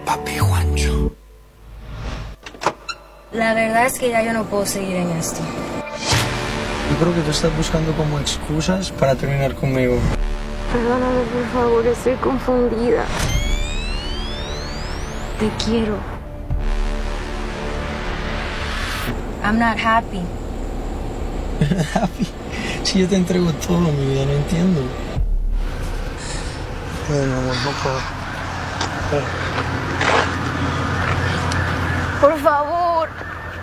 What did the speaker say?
papi Juancho. La verdad es que ya yo no puedo seguir en esto. Yo creo que tú estás buscando como excusas para terminar conmigo. Perdóname, por favor, estoy confundida. Te quiero. I'm not happy. Happy. Si yo te entrego todo, mi vida, no entiendo. Mi amor, no puedo. Por favor.